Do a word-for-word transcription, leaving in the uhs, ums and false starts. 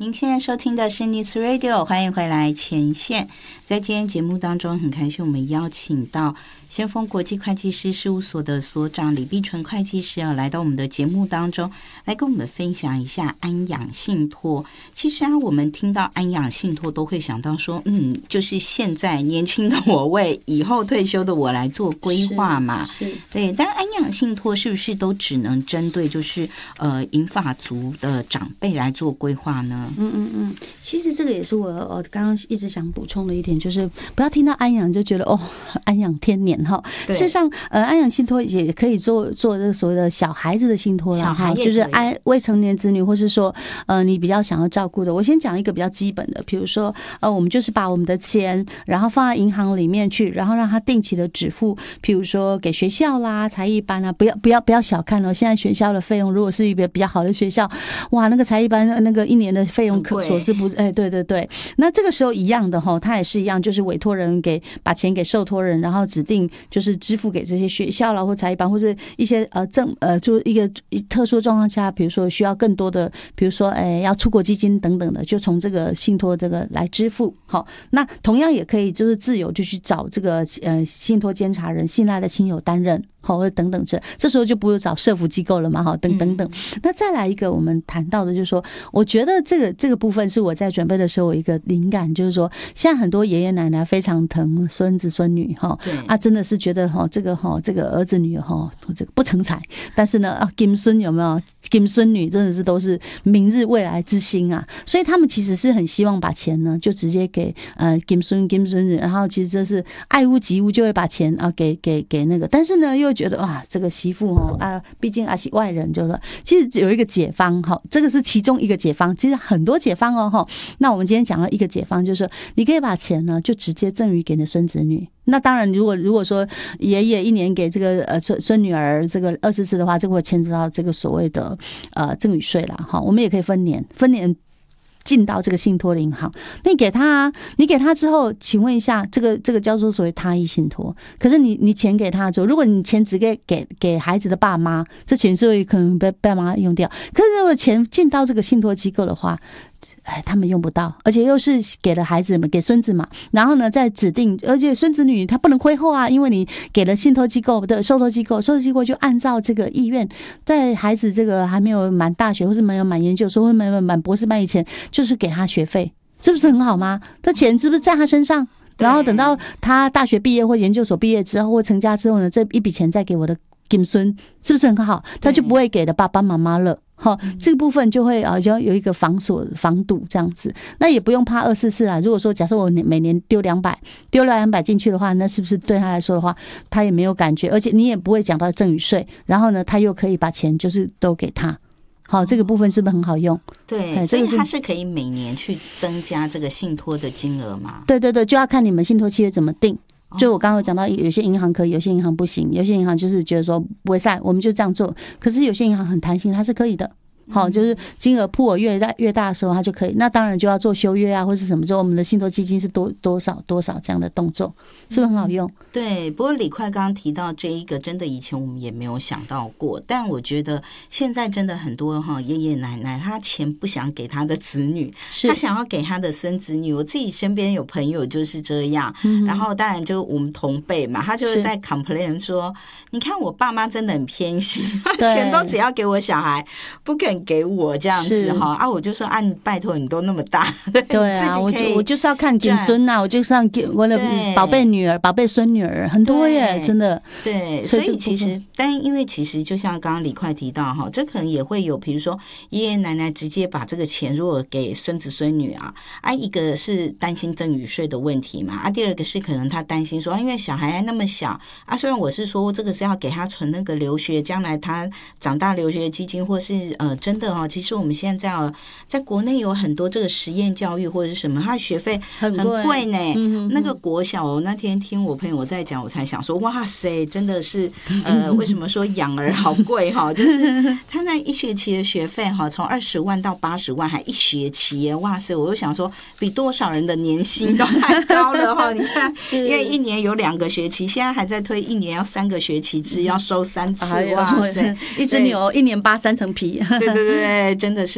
您现在收听的是 Needs Radio， 欢迎回来前线。在今天节目当中，很开心我们邀请到先锋国际会计师事务所的所长李碧纯会计师啊，来到我们的节目当中，来跟我们分享一下安养信托。其实啊，我们听到安养信托都会想到说，嗯，就是现在年轻的我为以后退休的我来做规划嘛。 是，是对。但安养信托是不是都只能针对就是呃银发族的长辈来做规划呢？ 嗯嗯嗯，其实这个也是我我刚刚一直想补充的一点，就是不要听到安养就觉得哦，安养天年哈。事实上，呃，安养信托也可以做做这个所谓的小孩子的信托啦，哈，就是安未成年子女，或是说呃你比较想要照顾的。我先讲一个比较基本的，比如说呃我们就是把我们的钱，然后放在银行里面去，然后让它定期的支付，比如说给学校啦、才艺班啊，不要不要不要小看哦，现在学校的费用如果是一个比较好的学校，哇，那个才艺班那个一年的费用可所是不哎，对对对，那这个时候一样的哈，它也是一样，就是委托人给把钱给受托人，然后指定就是支付给这些学校啦或才艺班，或是一些呃政呃就是一个特殊状况下，比如说需要更多的，比如说哎要出国基金等等的，就从这个信托这个来支付。好，那同样也可以就是自由就去找这个呃信托监察人信赖的亲友担任。好，或者等等这，这时候就不用找社福机构了嘛，好，等等等。那再来一个，我们谈到的就是说，我觉得这个这个部分是我在准备的时候有一个灵感，就是说，现在很多爷爷奶奶非常疼孙子孙女哈，啊，真的是觉得哈，这个哈，这个儿子女哈，这个不成才，但是呢，啊，金孙有没有？金孙女真的是都是明日未来之星啊，所以他们其实是很希望把钱呢，就直接给呃金孙金孙女，然后其实这是爱屋及乌，就会把钱啊给给给那个，但是呢又觉得哇，这个媳妇哦啊，毕竟啊是外人，就是其实有一个解方哈，这个是其中一个解方，其实很多解方哦哈。那我们今天讲了一个解方，就是你可以把钱呢就直接赠予给你的孙子女。那当然，如果如果说爷爷一年给这个呃孙孙女儿这个二十次的话，这个会牵扯到这个所谓的呃赠与税啦哈。我们也可以分年分年。进到这个信托的银行，你给他，你给他之后，请问一下，这个这个叫做所谓他益信托。可是你你钱给他之后，如果你钱只给给给孩子的爸妈，这钱是会可能被爸妈用掉。可是如果钱进到这个信托机构的话，哎，他们用不到，而且又是给了孩子们，给孙子嘛，然后呢，再指定，而且孙子女他不能亏后啊，因为你给了信托机构的受托机构，受托机构就按照这个意愿，在孩子这个还没有满大学，或是没有满研究所，或者没有满博士班以前，就是给他学费，这不是很好吗？这钱是不是在他身上？然后等到他大学毕业或研究所毕业之后，或成家之后呢，这一笔钱再给我的金孙，是不是很好？他就不会给了爸爸妈妈了。好，这个部分就会啊，就有一个防锁防堵这样子，那也不用怕二四四啦。如果说假设我每年丢两百，丢了两百进去的话，那是不是对他来说的话，他也没有感觉，而且你也不会讲到赠与税，然后呢，他又可以把钱就是都给他。好，这个部分是不是很好用？ 对，所以它是可以每年去增加这个信托的金额嘛？ 对对对，就要看你们信托契约怎么定。就我刚刚有讲到，有些银行可以，有些银行不行，有些银行就是觉得说不会晒，我们就这样做。可是有些银行很弹性，它是可以的。好，就是金额铺额越大越大的时候，它就可以。那当然就要做修约啊，或是什么时候我们的信托基金是多多少多少这样的动作，是不是很好用？ 对。不过李快刚刚提到这一个，真的以前我们也没有想到过。但我觉得现在真的很多哈爷爷奶奶，他钱不想给他的子女，他想要给他的孙子女。我自己身边有朋友就是这样，嗯、然后当然就我们同辈嘛，他就是在 complain 说，你看我爸妈真的很偏心，钱都只要给我小孩，不肯给我这样子哈啊，我就说啊，你拜托你都那么大， 对啊，我就我就是要看给孙呐，我就是要给我的宝贝女儿、宝贝孙女儿，很多耶，真的。 对，所以其实，但因为其实就像刚刚李快提到哈，这可能也会有，比如说爷爷奶奶直接把这个钱如果给孙子孙女啊，啊，一个是担心赠与税的问题嘛，啊，第二个是可能他担心说，因为小孩还那么小啊，虽然我是说这个是要给他存那个留学，将来他长大留学基金，或是呃。真的哦，其实我们现在哦，在国内有很多这个实验教育或者是什么，它的学费很贵呢。嗯、那个国小，我那天听我朋友在讲，我才想说，哇塞，真的是呃，为什么说养儿好贵哈？就是他那一学期的学费哈，从二十万到八十万，还一学期耶，哇塞！我就想说，比多少人的年薪都还高了哈。你看，因为一年有两个学期，现在还在推一年要三个学期制，要收三次，哇塞！ 一只牛一年扒三层皮。 对对对，真的是